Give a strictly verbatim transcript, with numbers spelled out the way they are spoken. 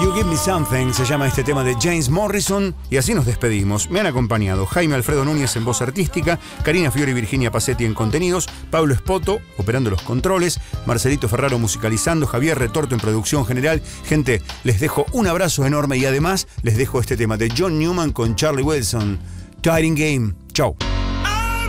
You Give Me Something se llama este tema de James Morrison, y así nos despedimos. Me han acompañado Jaime Alfredo Núñez en voz artística, Karina Fiori y Virginia Pacetti en contenidos, Pablo Espoto operando los controles, Marcelito Ferraro musicalizando, Javier Retorto en producción general. Gente, les dejo un abrazo enorme y además les dejo este tema de John Newman con Charlie Wilson, Tiring Game. Chau.